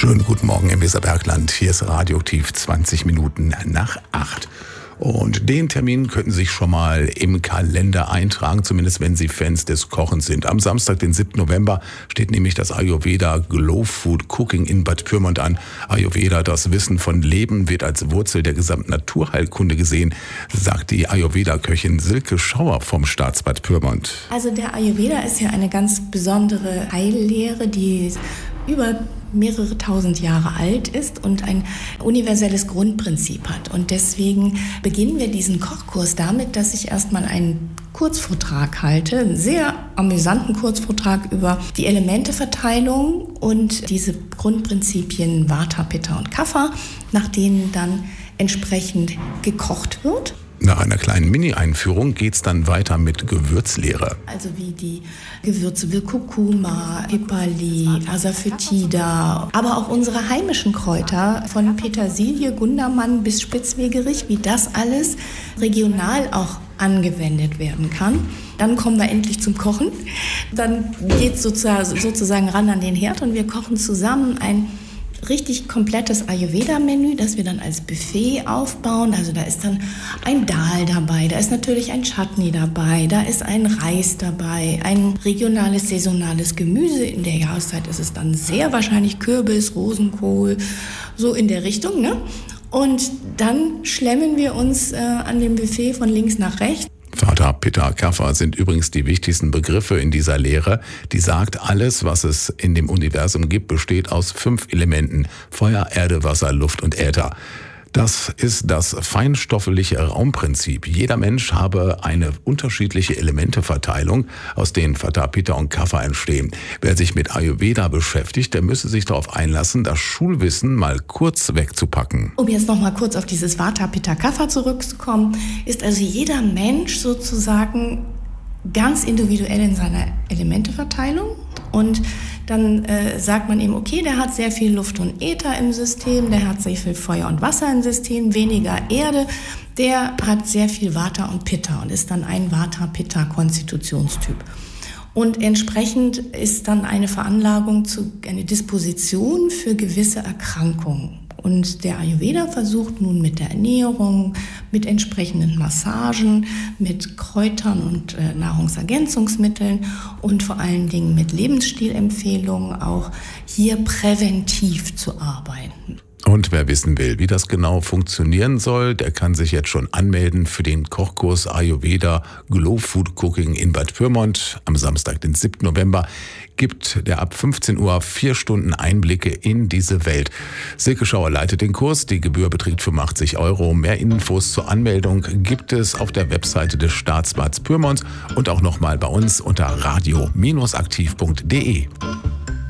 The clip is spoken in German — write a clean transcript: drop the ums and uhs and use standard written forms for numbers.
Schönen guten Morgen im Weserbergland. Hier ist Radioaktiv 20 Minuten nach 8. Und den Termin könnten Sie sich schon mal im Kalender eintragen, zumindest wenn Sie Fans des Kochens sind. Am Samstag, den 7. November, steht nämlich das Ayurveda Glow Food Cooking in Bad Pyrmont an. Ayurveda, das Wissen von Leben, wird als Wurzel der gesamten Naturheilkunde gesehen, sagt die Ayurveda-Köchin Silke Schauer vom Staatsbad Pyrmont. Also der Ayurveda ist ja eine ganz besondere Heillehre, die über mehrere tausend Jahre alt ist und ein universelles Grundprinzip hat. Und deswegen beginnen wir diesen Kochkurs damit, dass ich erstmal einen Kurzvortrag halte, einen sehr amüsanten Kurzvortrag über die Elementeverteilung und diese Grundprinzipien Vata, Pitta und Kapha, nach denen dann entsprechend gekocht wird. Nach einer kleinen Mini-Einführung geht's dann weiter mit Gewürzlehre. Also wie die Gewürze wie Kurkuma, Pipali, Asafoetida, aber auch unsere heimischen Kräuter von Petersilie, Gundermann bis Spitzwegerich, wie das alles regional auch angewendet werden kann. Dann kommen wir endlich zum Kochen. Dann geht's sozusagen ran an den Herd und wir kochen zusammen ein richtig komplettes Ayurveda-Menü, das wir dann als Buffet aufbauen. Also da ist dann ein Dal dabei, da ist natürlich ein Chutney dabei, da ist ein Reis dabei, ein regionales, saisonales Gemüse. In der Jahreszeit ist es dann sehr wahrscheinlich Kürbis, Rosenkohl, so in der Richtung, ne? Und dann schlemmen wir uns an dem Buffet von links nach rechts. Vata, Pitta, Kapha sind übrigens die wichtigsten Begriffe in dieser Lehre. Die sagt, alles, was es in dem Universum gibt, besteht aus 5 Elementen: Feuer, Erde, Wasser, Luft und Äther. Das ist das feinstoffliche Raumprinzip. Jeder Mensch habe eine unterschiedliche Elementeverteilung, aus denen Vata, Pitta und Kapha entstehen. Wer sich mit Ayurveda beschäftigt, der müsse sich darauf einlassen, das Schulwissen mal kurz wegzupacken. Um jetzt noch mal kurz auf dieses Vata, Pitta, Kapha zurückzukommen, ist also jeder Mensch sozusagen ganz individuell in seiner Elementeverteilung. Und dann sagt man eben, okay, der hat sehr viel Luft und Äther im System, der hat sehr viel Feuer und Wasser im System, weniger Erde, der hat sehr viel Vata und Pitta und ist dann ein Vata-Pitta-Konstitutionstyp. Und entsprechend ist dann eine Veranlagung eine Disposition für gewisse Erkrankungen. Und der Ayurveda versucht nun mit der Ernährung, mit entsprechenden Massagen, mit Kräutern und Nahrungsergänzungsmitteln und vor allen Dingen mit Lebensstilempfehlungen auch hier präventiv zu arbeiten. Und wer wissen will, wie das genau funktionieren soll, der kann sich jetzt schon anmelden für den Kochkurs Ayurveda Glow Food Cooking in Bad Pyrmont. Am Samstag, den 7. November, gibt der ab 15 Uhr 4 Stunden Einblicke in diese Welt. Silke Schauer leitet den Kurs. Die Gebühr beträgt 85 €. Mehr Infos zur Anmeldung gibt es auf der Webseite des Staatsbads Pyrmont und auch nochmal bei uns unter radio-aktiv.de.